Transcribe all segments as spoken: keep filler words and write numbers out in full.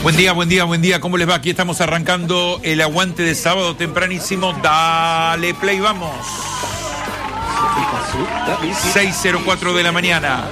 Buen día, buen día, buen día. ¿Cómo les va? Aquí estamos arrancando el aguante de sábado tempranísimo. Dale play, vamos. seis cero cuatro de la mañana.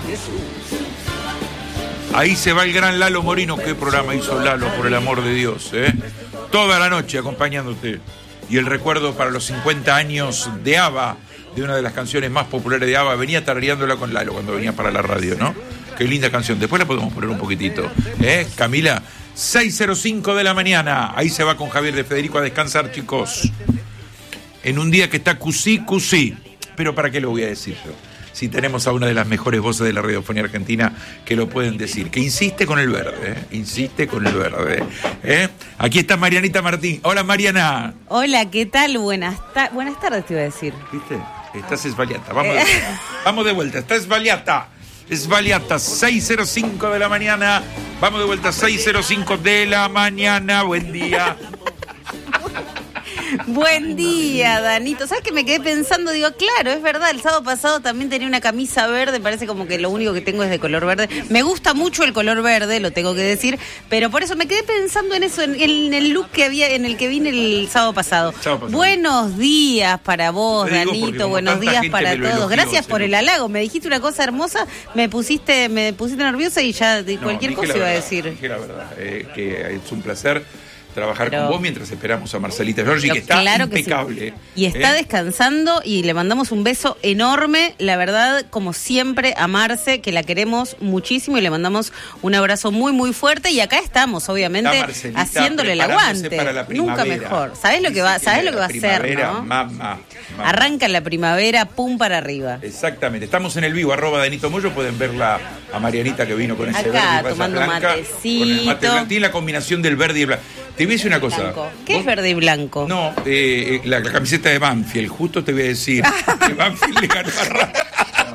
Ahí se va el gran Lalo Morino. ¿Qué programa hizo Lalo, por el amor de Dios? ¿eh? Toda la noche acompañándote. Y el recuerdo para los cincuenta años de ABBA, de una de las canciones más populares de ABBA. Venía tarareándola con Lalo cuando venía para la radio, ¿no? Qué linda canción. Después la podemos poner un poquitito. ¿Eh, Camila? seis cero cinco de la mañana. Ahí se va con Javier de Federico a descansar, chicos. En un día que está cusí, cusí. Pero ¿para qué lo voy a decir yo? Si tenemos a una de las mejores voces de la radiofonía argentina que lo pueden decir. Que insiste con el verde, ¿eh? Insiste con el verde. ¿eh? Aquí está Marianita Martín. Hola, Mariana. Hola, ¿qué tal? Buenas, ta- buenas tardes, te iba a decir. ¿Viste? Estás esvaliata. Vamos, de, vamos de vuelta. Está esvaliata. Esvaliata, seis cero cinco de la mañana. Vamos de vuelta, seis cero cinco de la mañana. Buen día. Buen día, Danito. ¿Sabes qué me quedé pensando? Digo, claro, es verdad, el sábado pasado también tenía una camisa verde, parece como que lo único que tengo es de color verde. Me gusta mucho el color verde, lo tengo que decir, pero por eso me quedé pensando en eso, en, en el look que había, en el que vine el sábado pasado. Sábado pasado. Buenos días para vos, Danito, buenos días para todos. Elogió, gracias por el halago, me dijiste una cosa hermosa, me pusiste, me pusiste nerviosa y ya de no, cualquier cosa iba verdad, a decir. Dije la verdad, eh, que es un placer trabajar pero, con vos mientras esperamos a Marcelita Giorgi, que está claro impecable. Que sí. Y está ¿eh? descansando y le mandamos un beso enorme, la verdad, como siempre, a Marce, que la queremos muchísimo y le mandamos un abrazo muy, muy fuerte. Y acá estamos, obviamente, haciéndole el aguante. Nunca mejor. ¿Sabés lo que va, ¿sabés lo que va a hacer, no? Mamá, mamá. Arranca la primavera, pum para arriba. Exactamente. Estamos en el vivo, arroba Danito Moyo. Pueden verla a Marianita que vino con ese acá, verde y tomando blanca, matecito. con el mate blanco. Tiene la combinación del verde y blanco. Te voy a decir una cosa. Blanco. ¿Qué ¿Vos? es verde y blanco? No, eh, la, la camiseta de Banfield. Justo te voy a decir que Banfield le ganó a Racing.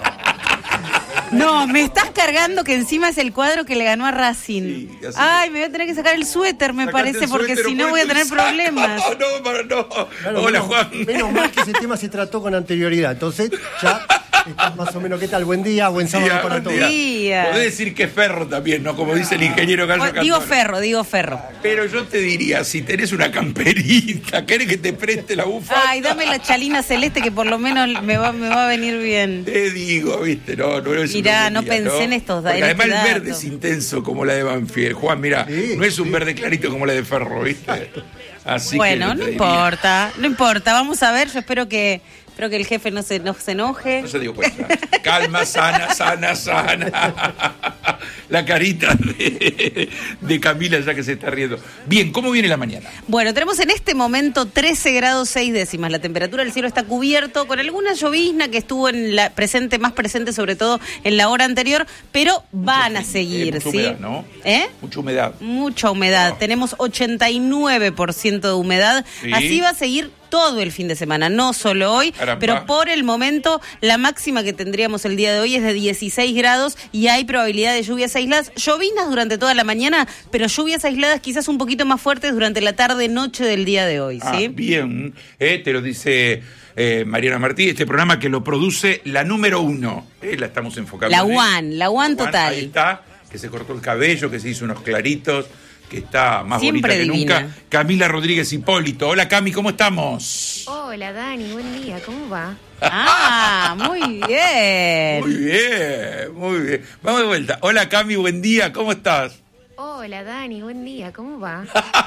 No, me estás cargando que encima es el cuadro que le ganó a Racing. Sí, ay, me voy a tener que sacar el suéter, me Sacate parece, porque si no voy a tener problemas. No, no, no. Claro, Hola, menos, Juan. Menos mal que ese tema se trató con anterioridad. Entonces, ya estás más o menos, ¿qué tal? Buen día, buen sábado día, para todos. Día. Podés decir que Ferro también, ¿no? Como dice el ingeniero Gallo Cantona. Digo Ferro, digo Ferro. Pero yo te diría, si tenés una camperita, ¿querés que te preste la bufanda? Ay, dame la chalina celeste que por lo menos me va, me va a venir bien. Te digo, viste, no, no es Mirá, no pensé ¿no? en estos datos. Además este el dato. verde es intenso como la de Banfield. Juan, mira, sí, no es un sí. verde clarito como la de Ferro, ¿viste? Así bueno, que no importa, no importa. Vamos a ver, yo espero que espero que el jefe no se, no se enoje. No se dio cuenta. Calma, sana, sana, sana. La carita de, de Camila ya que se está riendo. Bien, ¿cómo viene la mañana? Bueno, tenemos en este momento trece grados seis décimas. La temperatura del cielo está cubierto con alguna llovizna que estuvo en la presente, más presente sobre todo en la hora anterior, pero van Mucho, a seguir, eh, mucha ¿sí? Humedad, ¿no? ¿Eh? Mucha humedad. Mucha humedad. No. Tenemos ochenta y nueve por ciento de humedad. ¿Sí? Así va a seguir todo el fin de semana, no solo hoy, Caramba. Pero por el momento la máxima que tendríamos el día de hoy es de dieciséis grados y hay probabilidad de lluvias aisladas, llovinas durante toda la mañana, pero lluvias aisladas quizás un poquito más fuertes durante la tarde-noche del día de hoy, ¿sí? Ah, bien, eh, te lo dice eh, Mariana Martí, este programa que lo produce la número uno, eh, la estamos enfocando. La One, la One total. Ahí está, que se cortó el cabello, que se hizo unos claritos, que está más Siempre bonita que divina. nunca. Camila Rodríguez Hipólito. Hola, Cami, ¿cómo estamos? Hola, Dani, buen día, ¿cómo va? Ah, muy bien. Muy bien, muy bien. Vamos de vuelta. Hola, Cami, buen día, ¿cómo estás? Hola, Dani, buen día, ¿cómo va?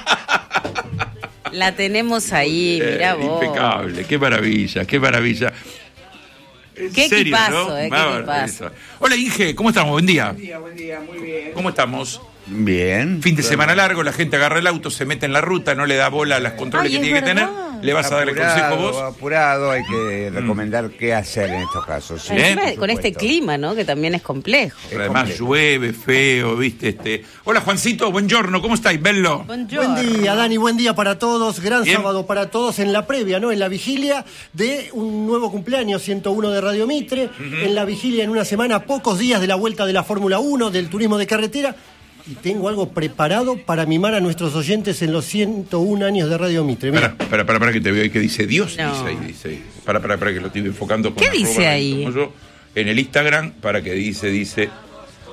La tenemos ahí, mirá eh, vos. Impecable, qué maravilla, qué maravilla. Qué serio, equipazo, ¿no? eh, qué equipazo. Hola, Inge, ¿cómo estamos? Buen día. Buen día, buen día, muy bien. ¿Cómo estamos? Bien. Fin de semana largo, la gente agarra el auto, se mete en la ruta, no le da bola a los controles Ay, que tiene verdad. que tener. ¿Le vas a dar el consejo vos? Apurado, hay que recomendar mm. qué hacer en estos casos. Sí, ¿Eh? Con este clima, ¿no? Que también es complejo. Pero además complejo. Llueve, feo, ¿viste? Este... Hola, Juancito, buongiorno, ¿cómo estáis? Bello. Buen día, Dani, buen día para todos. Gran Bien. sábado para todos en la previa, ¿no? En la vigilia de un nuevo cumpleaños, ciento uno de Radio Mitre. Uh-huh. En la vigilia, en una semana, pocos días de la vuelta de la Fórmula uno, del turismo de carretera. Y tengo algo preparado para mimar a nuestros oyentes en los ciento un años de Radio Mitre. Para, para, para, para que te veo ahí que dice Dios. No. Dice ahí, dice ahí. Para, para, para que lo estoy enfocando. Con ¿Qué dice ahí? Yo, en el Instagram, para que dice, dice...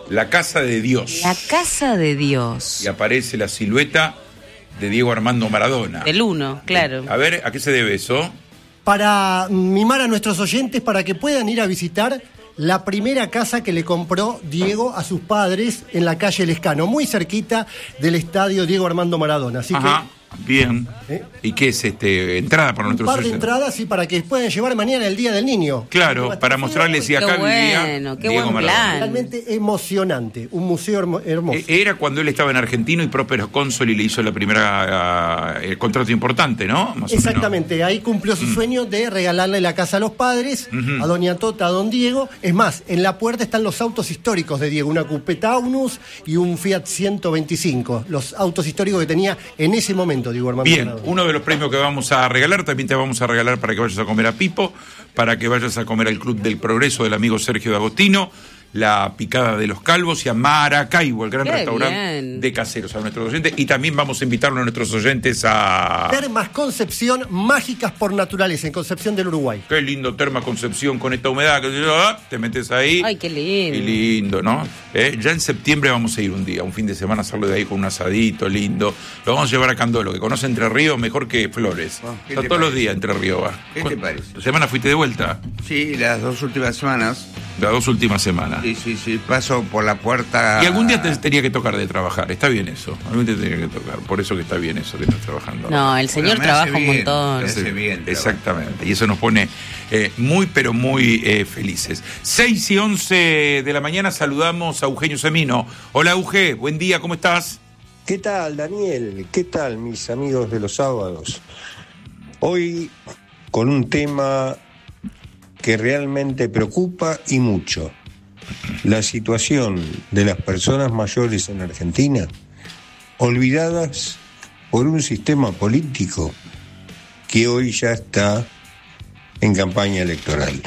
La Casa de Dios. La Casa de Dios. Y aparece la silueta de Diego Armando Maradona. Del uno, claro. A ver, ¿a qué se debe eso? Para mimar a nuestros oyentes, para que puedan ir a visitar la primera casa que le compró Diego a sus padres en la calle Lescano, muy cerquita del estadio Diego Armando Maradona. Así Ajá. que Bien. ¿Eh? ¿Y qué es este? Entrada para un nuestros par de oyentes. entradas y para que puedan llevar mañana el Día del Niño. Claro, para mostrarles si Qué acá vivía bueno, qué Diego buen Maradona. plan. Realmente emocionante, un museo hermo- hermoso. Eh, Era cuando él estaba en Argentino y Próspero Cónsoli le hizo la primera eh, el contrato importante, ¿no? Más o Exactamente, ahí cumplió su sueño de regalarle la casa a los padres, Ujú. a Doña Tota, a Don Diego. Es más, en la puerta están los autos históricos de Diego, una Coupé Taunus y un Fiat ciento veinticinco, los autos históricos que tenía en ese momento Diego Armando Bien, Maradona. uno de los premios que vamos a regalar, también te vamos a regalar para que vayas a comer a Pipo, para que vayas a comer al Club del Progreso del amigo Sergio D'Agostino, la Picada de los Calvos y a Maracaibo, el gran Qué restaurante bien. de caseros, a nuestros oyentes. Y también vamos a invitarlo a nuestros oyentes a... Termas Concepción, mágicas por naturaleza, en Concepción del Uruguay. Qué lindo Terma Concepción con esta humedad, que te metes ahí. Ay, qué lindo. Qué lindo, ¿no? Eh, ya en septiembre vamos a ir un día, un fin de semana, hacerlo de ahí con un asadito lindo. Lo vamos a llevar a Candolo, que conoce Entre Ríos mejor que Flores. Oh, ¿qué Está te todos los parece? días Entre Ríos va. ¿Qué te parece? ¿La semana fuiste de vuelta? Sí, las dos últimas semanas. Las dos últimas semanas. Sí, sí, sí. Paso por la puerta. Y algún día te tenía que tocar de trabajar, está bien eso. Algún día te tenía que tocar, por eso que está bien eso que estás trabajando. No, el señor me hace trabaja un bien. montón. Me hace bien trabajar. Exactamente, y eso nos pone eh, muy, pero muy eh, felices. seis y once de la mañana saludamos a Eugenio Semino. Hola, Euge, buen día, ¿cómo estás? ¿Qué tal, Daniel? ¿Qué tal, mis amigos de los sábados? Hoy con un tema que realmente preocupa y mucho. La situación de las personas mayores en Argentina, olvidadas por un sistema político que hoy ya está en campaña electoral.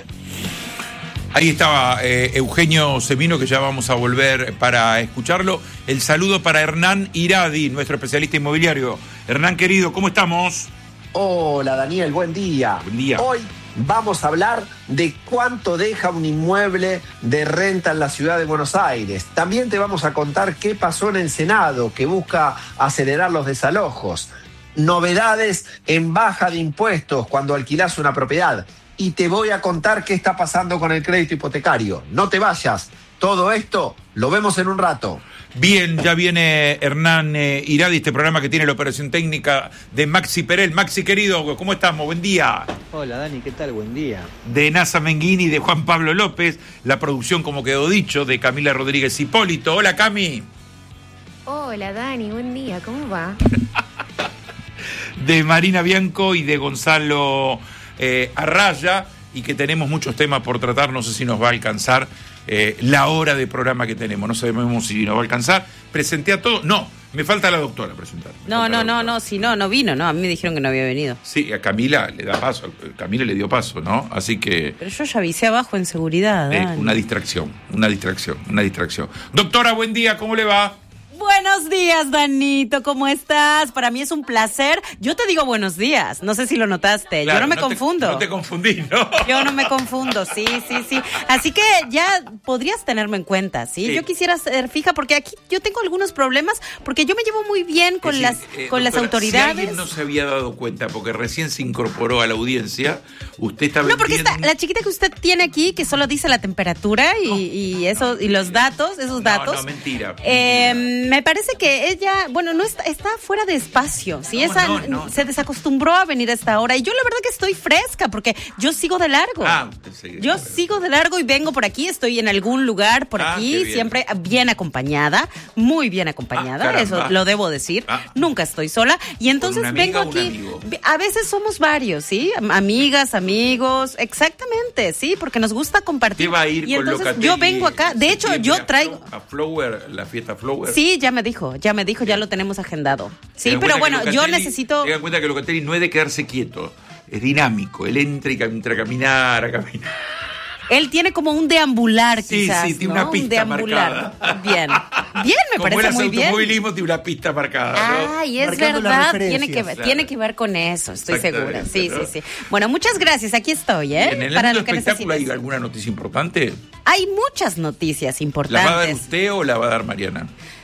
Ahí estaba eh, Eugenio Semino, que ya vamos a volver para escucharlo. El saludo para Hernán Iradi, nuestro especialista inmobiliario. Hernán, querido, ¿cómo estamos? Hola Daniel, buen día. Buen día. Hoy vamos a hablar de cuánto deja un inmueble de renta en la ciudad de Buenos Aires. También te vamos a contar qué pasó en el Senado, que busca acelerar los desalojos. Novedades en baja de impuestos cuando alquilás una propiedad. Y te voy a contar qué está pasando con el crédito hipotecario. No te vayas. Todo esto lo vemos en un rato. Bien, ya viene Hernán eh, Iradi, este programa que tiene la operación técnica de Maxi Perel. Maxi, querido, ¿cómo estamos? Buen día. Hola Dani, ¿qué tal? Buen día. De Nasa Menghini y de Juan Pablo López, la producción, como quedó dicho, de Camila Rodríguez Hipólito. Hola, Cami. Hola Dani, buen día, ¿cómo va? De Marina Bianco y de Gonzalo eh, Arraya, y que tenemos muchos temas por tratar, no sé si nos va a alcanzar eh, la hora de programa que tenemos, no sabemos si nos va a alcanzar. Presenté a todos, no, me falta la doctora presentar. Me No, falta no, la no, doctora. no, si no, no vino, no, a mí me dijeron que no había venido. Sí, a Camila le da paso, Camila le dio paso, ¿no? Así que Pero yo ya avisé abajo en seguridad, eh, Dani. una distracción, una distracción, una distracción. Doctora, buen día, ¿cómo le va? Buenos días, Danito, ¿cómo estás? Para mí es un placer. Yo te digo buenos días, no sé si lo notaste, Claro, yo no me te- confundo. no te confundí, ¿no? Yo no me confundo, sí, sí, sí. Así que ya podrías tenerme en cuenta, ¿sí? Sí. Yo quisiera ser fija porque aquí yo tengo algunos problemas porque yo me llevo muy bien con Es las decir, eh, con las doctora, autoridades. Si alguien no se había dado cuenta, porque recién se incorporó a la audiencia, usted está No, porque vendiendo... esta, la chiquita que usted tiene aquí, que solo dice la temperatura y, y eso y los datos, esos No, datos. no, mentira, Eh, mentira. me parece que ella, bueno, no está, está fuera de espacio, ¿sí? No, Esa no, no. se desacostumbró a venir a esta hora y yo la verdad que estoy fresca porque yo sigo de largo. Ah, usted sigue de yo largo. sigo de largo y vengo por aquí, estoy en algún lugar por Ah, aquí, qué bien. siempre bien acompañada, muy bien acompañada, Ah, caramba. eso lo debo decir. Ah. Nunca estoy sola y entonces una amiga vengo o un aquí. amigo? A veces somos varios, ¿sí? Am- Amigas, amigos, exactamente, sí, porque nos gusta compartir. ¿Qué va a ir y con entonces Locatelli yo vengo acá, en de hecho septiembre yo a traigo... Flo- A Flower, la fiesta Flower? Sí, ya me dijo, ya me dijo, ya lo tenemos agendado. Sí, Tengan pero cuenta que bueno, yo Locatelli- necesito... Tengan en cuenta que Locatelli no es de quedarse quieto, es dinámico, él entra y entra a caminar, a caminar. Él tiene como un deambular, Sí, quizás. sí, tiene ¿no? una pista un deambular. marcada. Bien. Bien, me Como parece el muy bien. automovilismo tiene una pista marcada, ¿no? Ay, es Marcando las verdad, referencias. tiene que, ver, Claro. tiene que ver con eso, estoy segura. Exactamente, Sí, ¿no? sí, sí. Bueno, muchas gracias, aquí estoy, ¿eh? En el Para mundo lo que espectáculo, ¿hay necesites. alguna noticia importante? Hay muchas noticias ¿La importantes. va a dar usted o la va a dar Mariana?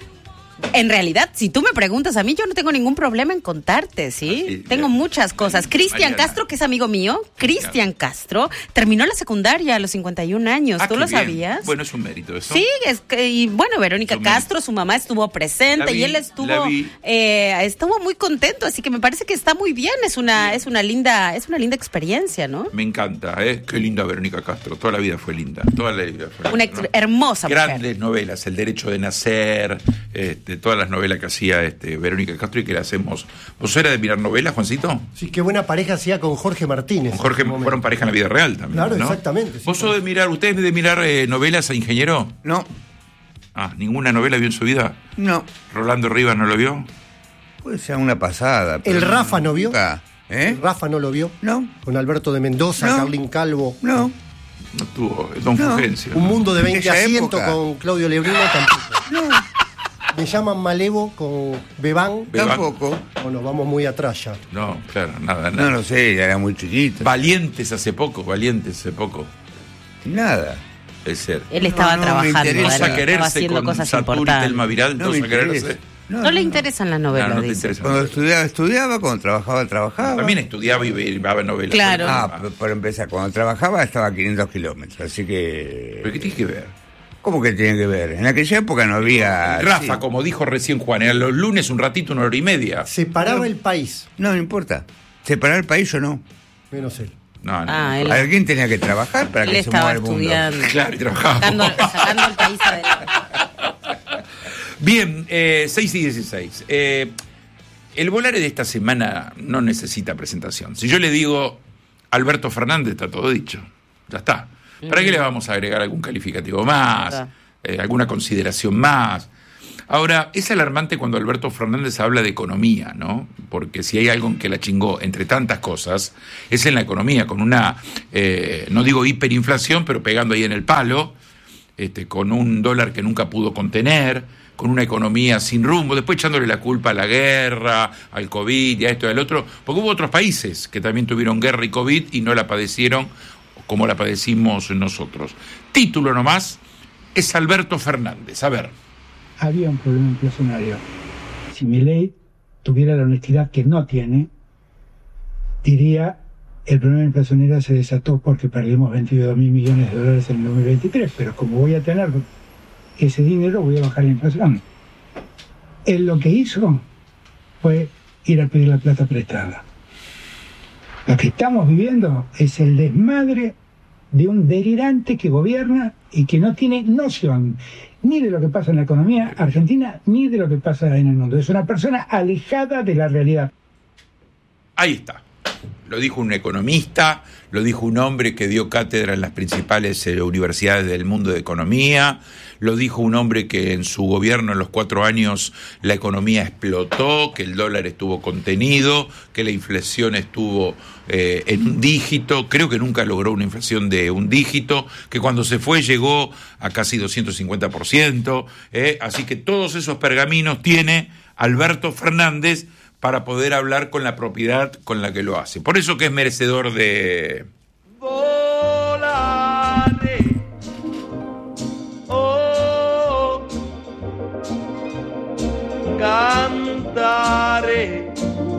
En realidad, si tú me preguntas a mí, yo no tengo ningún problema en contarte, ¿sí? Ah, sí, tengo ya. muchas cosas. Cristian Mariana. Castro, que es amigo mío, Cristian Castro, terminó la secundaria a los cincuenta y un años. Ah, ¿Tú qué lo bien. sabías? Bueno, es un mérito eso. Sí, es que, y bueno, Verónica Su Castro, su mamá estuvo presente La vi, y él la estuvo vi. eh, estuvo muy contento, así que me parece que está muy bien, es una es una linda es una linda experiencia, ¿no? Me encanta, ¿eh? Qué linda Verónica Castro. Toda la vida fue linda. Toda la vida fue Una linda, ex- ¿no? hermosa mujer. Grandes novelas, El derecho de nacer, este, todas las novelas que hacía este, Verónica Castro y que le hacemos. ¿Vos eras de mirar novelas, Juancito? Sí, qué buena pareja hacía con Jorge Martínez. Con Jorge en ese momento. fueron pareja en la vida real también. Claro, ¿no? exactamente, sí, ¿Vos sos claro. de mirar, ustedes de mirar eh, novelas, ingeniero? No, Ah, ¿ninguna novela vio en su vida? no. ¿Rolando Rivas no lo vio? Puede ser una pasada. pero ¿El Rafa no vio? nunca, ¿Eh? Rafa no lo vio. No, Con Alberto de Mendoza, No. Carlín Calvo. no. No tuvo. Don No. Fulgencio. Un mundo de veinte Aquella asientos época. con Claudio Lebrino tampoco. Me llaman Malevo con Bebán. Bebán. Tampoco. Bueno, vamos muy atrás ya. No, claro, nada, No nada. lo sé, ya era muy chiquito. Valientes hace poco, Valientes hace poco. Nada. Es ser. Él estaba No, no me trabajando, interesa. Dos a Dani, estaba quererse haciendo con cosas Satur y importantes. Telma Viral, No dos me a quererse. interesa. No le interesan las No, novelas, no te dice. interesa. Cuando estudiaba, estudiaba, cuando trabajaba, trabajaba. También estudiaba y veía novelas. Claro. Ah, p- por empezar, cuando trabajaba estaba a quinientos kilómetros, así que... ¿Pero qué tiene que ver? ¿Cómo que tiene que ver? En aquella época no había... Rafa, sí. como dijo recién Juan, eran los lunes un ratito, una hora y media. Separaba el país, No, no importa. Separar el país o no. menos él. No, no. Ah, no. él, Alguien tenía que trabajar para él que se estaba mueva el mundo. estudiando. Claro, y trabajaba. Sacando, sacando el país adelante. Bien, eh, seis y dieciséis. Eh, el volare de esta semana no necesita presentación. Si yo le digo Alberto Fernández, está todo dicho. Ya está. ¿Para qué le vamos a agregar algún calificativo más? Verdad. Eh, ¿Alguna consideración más? Ahora, es alarmante cuando Alberto Fernández habla de economía, ¿no? Porque si hay algo en que la chingó, entre tantas cosas, es en la economía, con una, eh, no digo hiperinflación, pero pegando ahí en el palo, este, con un dólar que nunca pudo contener, con una economía sin rumbo, después echándole la culpa a la guerra, al COVID y a esto y al otro, porque hubo otros países que también tuvieron guerra y COVID y no la padecieron como la padecimos nosotros. Título nomás, es Alberto Fernández. A ver. Había un problema inflacionario. Si Milei tuviera la honestidad que no tiene, diría el problema inflacionario se desató porque perdimos veintidós mil millones de dólares en el dos mil veintitrés, pero como voy a tener ese dinero voy a bajar la inflación. Él lo que hizo fue ir a pedir la plata prestada. Lo que estamos viviendo es el desmadre de un delirante que gobierna y que no tiene noción ni de lo que pasa en la economía argentina, ni de lo que pasa en el mundo. Es una persona alejada de la realidad. Ahí está. Lo dijo un economista, lo dijo un hombre que dio cátedra en las principales eh, universidades del mundo de economía, lo dijo un hombre que en su gobierno en los cuatro años la economía explotó, que el dólar estuvo contenido, que la inflación estuvo eh, en un dígito, creo que nunca logró una inflación de un dígito, que cuando se fue llegó a casi doscientos cincuenta por ciento, eh, así que todos esos pergaminos tiene Alberto Fernández para poder hablar con la propiedad con la que lo hace. Por eso que es merecedor de... Volare, oh, cantare,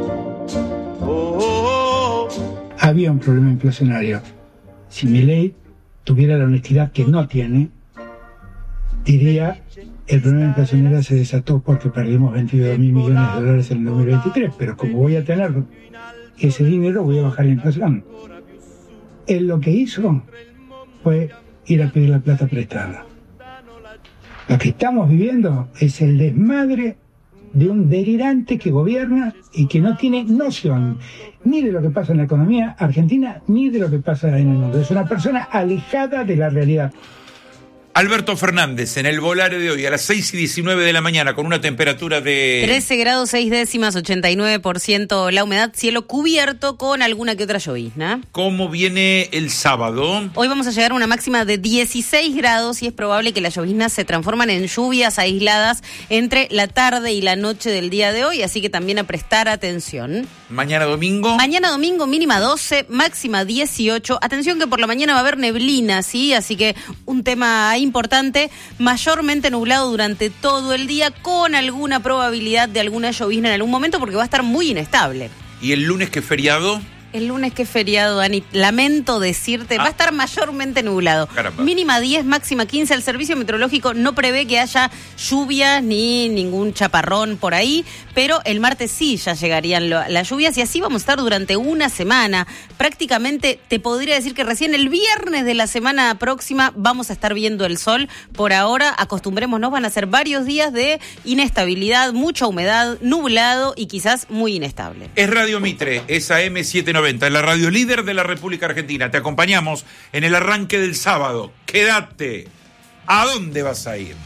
oh. Había un problema inflacionario. Si Milei tuviera la honestidad que no tiene, diría el problema inflacionario se desató porque perdimos veintidós mil millones de dólares en el dos mil veintitrés, pero como voy a tener ese dinero voy a bajar la inflación. Él lo que hizo fue ir a pedir la plata prestada. Lo que estamos viviendo es el desmadre de un delirante que gobierna y que no tiene noción ni de lo que pasa en la economía argentina, ni de lo que pasa en el mundo. Es una persona alejada de la realidad. Alberto Fernández, en el Volare de hoy, a las seis y diecinueve de la mañana, con una temperatura de... trece grados seis décimas, ochenta y nueve por ciento la humedad, cielo cubierto con alguna que otra llovizna. ¿Cómo viene el sábado? Hoy vamos a llegar a una máxima de dieciséis grados y es probable que las lloviznas se transforman en lluvias aisladas entre la tarde y la noche del día de hoy, así que también a prestar atención. ¿Mañana domingo? Mañana domingo mínima doce, máxima dieciocho. Atención que por la mañana va a haber neblina, ¿sí? Así que un tema importante, mayormente nublado durante todo el día, con alguna probabilidad de alguna llovizna en algún momento, porque va a estar muy inestable. ¿Y el lunes qué feriado? El lunes que es feriado, Dani, lamento decirte, ah. va a estar mayormente nublado. Caramba. Mínima diez, máxima quince. El servicio meteorológico no prevé que haya lluvias ni ningún chaparrón por ahí, pero el martes sí ya llegarían lo, las lluvias y así vamos a estar durante una semana. Prácticamente te podría decir que recién el viernes de la semana próxima vamos a estar viendo el sol. Por ahora, acostumbrémonos, van a ser varios días de inestabilidad, mucha humedad, nublado y quizás muy inestable. Es Radio Mitre, es A M setecientos noventa, la radio líder de la República Argentina. Te acompañamos en el arranque del sábado. Quédate. ¿A dónde vas a ir?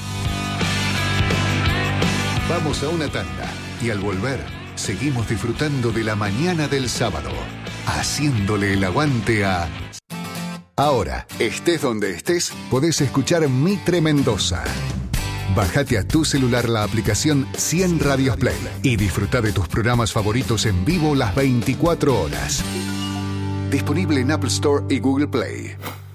Vamos a una tanda y al volver seguimos disfrutando de la mañana del sábado, haciéndole el aguante a... Ahora, estés donde estés, podés escuchar Mitre Mendoza. Bájate a tu celular la aplicación cien Radios Play y disfruta de tus programas favoritos en vivo las veinticuatro horas. Disponible en Apple Store y Google Play.